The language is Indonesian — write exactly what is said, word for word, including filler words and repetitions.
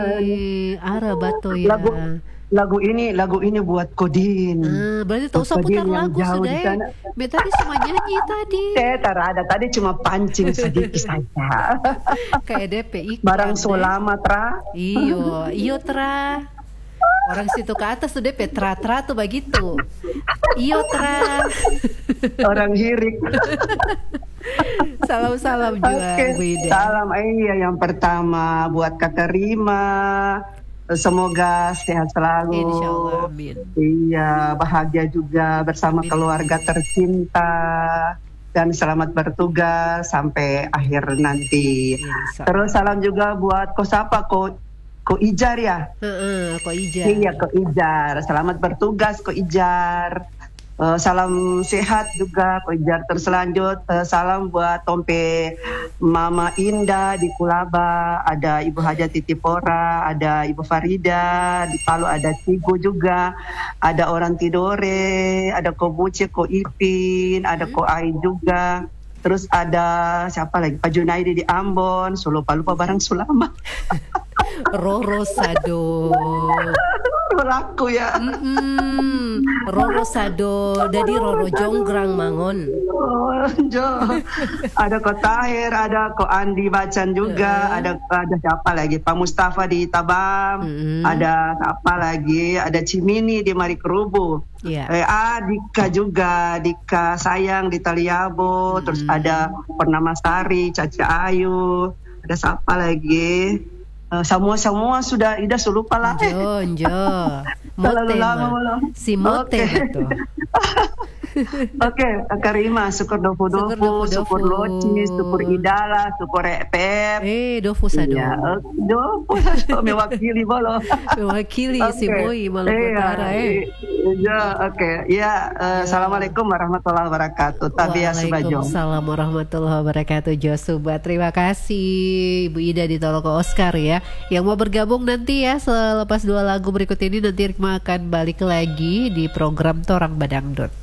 Ara Bato ya. Lagu lagu ini lagu ini buat Kodin. Ah, berarti tak usah Kodin putar yang lagu jauh sudah di ya. sana. Be tadi cuma nyanyi tadi. Eh, tarada tadi cuma pancing sedikit saja. Kayak D P iklan. Barang deh. selamat Ra. Iyo, iyo Tra. Orang situ ke atas tuh D P Tra-Tra tuh begitu. Iyo Tra. Orang hirik. Salam-salam juga Oke, Bu Ida. salam iya yang pertama buat Kakak Rima. Semoga sehat selalu. Insya Allah, amin. Iya, bahagia juga bersama Amin. keluarga tercinta. Dan selamat bertugas sampai akhir nanti. Insya Allah. Terus salam juga buat Ko siapa? Ko, Ko Ijar ya? Heeh, kok Ija. Iya, Ko Ijar. Selamat bertugas Ko Ijar. Eh, salam sehat juga Ko Ijar. Terus lanjut eh, salam buat Tompe Mama Indah di Kulaba, ada Ibu Haja Titipora, ada Ibu Farida di Palu, ada Cigu juga, ada orang Tidore, ada Ko Buce, Ko Ipin, ada Ko Ai juga. Terus ada siapa lagi? Pak Junaidi di Ambon, Solo Palupa barang Sulama. Roro Sado. Laku ya. Mm-mm. Roro Sado. Jadi Roro Jonggrang Mangon. Oh, Jo. Ada Ko Tahir, ada Ko Andi Bacan juga, ada ada siapa lagi? Pak Mustafa di Tabam, Mm-mm. ada apa lagi? Ada Cimini di Marikerubu. Iya. Eh, ah, Dika juga, Dika Sayang di Taliabo, Hmm. terus ada Purnama Sari, Caca Ayu, ada siapa lagi? Eh, semua-semua sudah Ida lupa lah. Jo, Jo. Terlalu Mote lama mah. belum. Si Mote Oke. betul. Oke, Kakak Rima, syukur Syukur dofu-dofu, dofu-dofu. syukur loci, syukur idala, syukur P F. Eh, Dofu Sado. Ya, dofu Sado mewakili bolo. Mewakili si Oke. Boy Maluku Iya, Utara eh. Iya, oke. Ya, eh, assalamualaikum warahmatullahi wabarakatuh. Tabia Subajong. Waalaikumsalam warahmatullahi wabarakatuh. Josuba, terima kasih Ibu Ida di Toloko Oscar ya. Yang mau bergabung nanti ya selepas dua lagu berikut ini, nanti Rikma akan balik lagi di program Torang Badangdut.